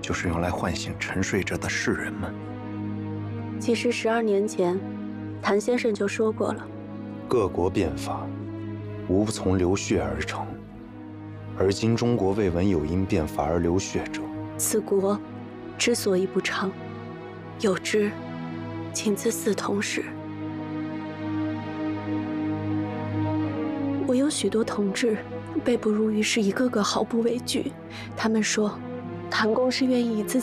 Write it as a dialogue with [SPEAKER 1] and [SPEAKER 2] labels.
[SPEAKER 1] 就是用来唤醒沉睡着的世人们。
[SPEAKER 2] 其实12年前，谭先生就说过了：
[SPEAKER 1] 各国变法，无不从流血而成。而今中国未闻有因变法而流血者。
[SPEAKER 2] 此国之所以不昌，有之，仅自嗣同时。我有许多同志被捕入狱时，一个个毫不畏惧。他们说，谭公是愿意以自己